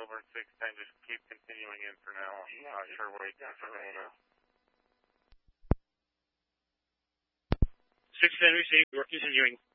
over 610, just keep continuing in for now. I'm not sure where you got from there. 610 received, we're continuing.